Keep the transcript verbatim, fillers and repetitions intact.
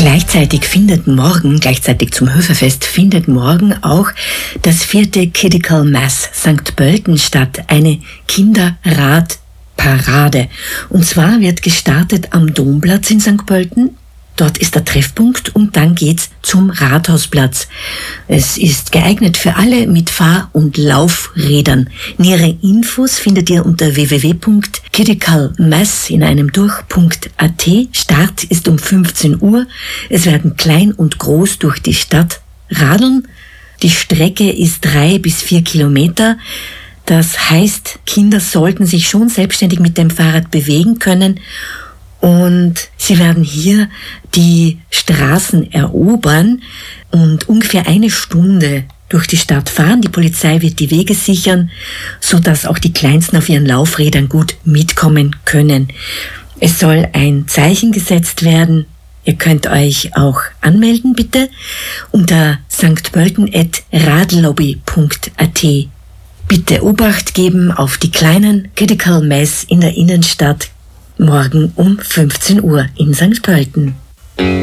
Gleichzeitig findet morgen, gleichzeitig zum Höferfest, findet morgen auch das vierte Critical Mass Sankt Pölten statt, eine Kinderradparade. Und zwar wird gestartet am Domplatz in Sankt Pölten. Dort ist der Treffpunkt und dann geht's zum Rathausplatz. Es ist geeignet für alle mit Fahr- und Laufrädern. Nähere Infos findet ihr unter w w w punkt criticalmass in einem durch punkt a t. Start ist um fünfzehn Uhr. Es werden klein und groß durch die Stadt radeln. Die Strecke ist drei bis vier Kilometer. Das heißt, Kinder sollten sich schon selbstständig mit dem Fahrrad bewegen können. Und sie werden hier die Straßen erobern und ungefähr eine Stunde durch die Stadt fahren. Die Polizei wird die Wege sichern, sodass auch die Kleinsten auf ihren Laufrädern gut mitkommen können. Es soll ein Zeichen gesetzt werden. Ihr könnt euch auch anmelden, bitte, unter sanktpölten at radlobby punkt a t. Bitte Obacht geben auf die kleinen Critical Mass in der Innenstadt. Morgen um fünfzehn Uhr in Sankt Pölten.